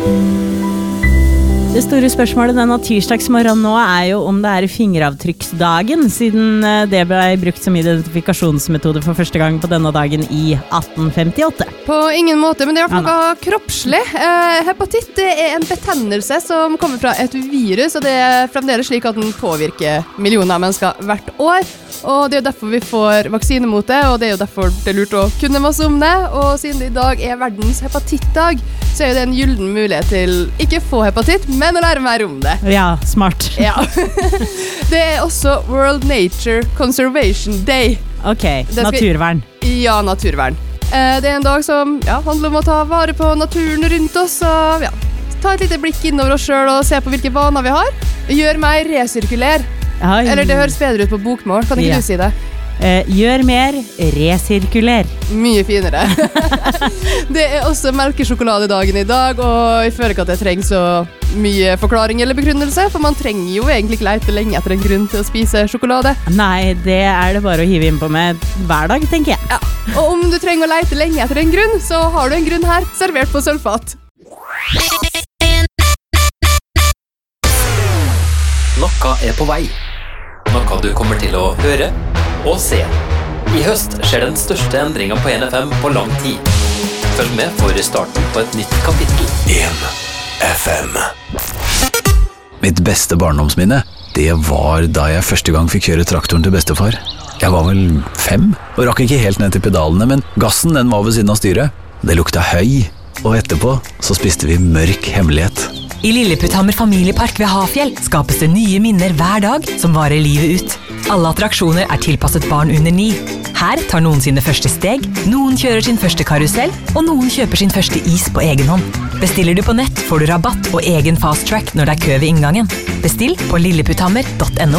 Det store spørsmålet denne tirsdagsmorgen nå jo om det fingeravtrykksdagen, siden det ble brukt som identifikasjonsmetode for første gang på denne dagen i 1858. På ingen måte, men det i hvert fall noe kroppslig. Hepatitt det en betennelse som kommer fra et virus, og det fremdeles slik at den påvirker millioner av mennesker hvert år. Og det derfor vi får vaksine mot det, og det jo derfor det lurt å kunne masse om det. Og siden det i dag verdens hepatittdag, så det en gylden mulighet til ikke få hepatitt, men å lære mer om det. Ja, smart. Ja. Det også World Nature Conservation Day. Ok, naturvern. Ja, naturvern. Det en dag som handler om å ta vare på naturen rundt oss, og ta et lite blikk innover oss selv og se på hvilke vaner vi har. Gjør mer, resirkuler. Eller det høres bedre ut på bokmål, kan ikke du si det? Gjør mer, resirkuler. Mye finere. Det også melkesjokoladedagen i dag, og jeg føler ikke at jeg trenger så mye forklaring eller begrunnelse, for man trenger jo egentlig ikke lete lenge etter en grunn til å spise sjokolade. Nei, det det bare å hive inn på med hver dag, tenker jeg. Ja. Og om du trenger å lete lenge etter en grunn, så har du en grunn her, servert på sølvfat. Noe på vei. Noe du kommer til å høre og se. I høst skjer den største endringen på NFM på lang tid. Følg med for starten på et nytt kapittel. 1FM. Mitt beste barndomsminne, det var da jeg første gang fikk kjøre traktoren til bestefar. Jeg var vel 5, og rakk ikke helt ned til pedalene, men gassen den var ved siden av styret. Det lukta høy, og etterpå så spiste vi mørk hemmelighet. I Lilleputthammer familiepark ved Hafjell skapes det nye minner hver dag som varer livet ut. Alle attraksjoner tilpasset barn under 9. Her tar noen sine første steg, noen kjører sin første karusell, og noen kjøper sin første is på egen hånd. Bestiller du på nett, får du rabatt og egen fast track når det kø ved inngangen. Bestill på lilleputthammer.no.